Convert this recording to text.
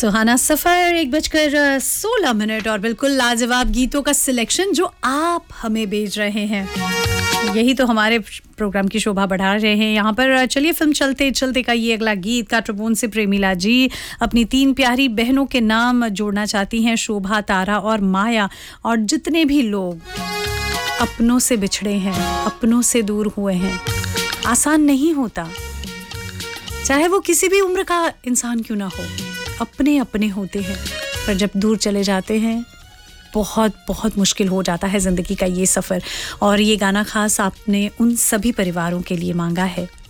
सुहाना सफर 1:16 और बिल्कुल लाजवाब गीतों का सिलेक्शन जो आप हमें भेज रहे हैं, यही तो हमारे प्रोग्राम की शोभा बढ़ा रहे हैं यहाँ पर। चलिए फिल्म चलते चलते का ये अगला गीत काटरबोन से प्रेमिला जी अपनी 3 प्यारी बहनों के नाम जोड़ना चाहती हैं, शोभा, तारा और माया, और जितने भी लोग अपनों से बिछड़े हैं, अपनों से दूर हुए हैं। आसान नहीं होता, चाहे वो किसी भी उम्र का इंसान क्यों ना हो, अपने अपने होते हैं, पर जब दूर चले जाते हैं बहुत बहुत मुश्किल हो जाता है ज़िंदगी का ये सफ़र। और ये गाना ख़ास आपने उन सभी परिवारों के लिए मांगा है।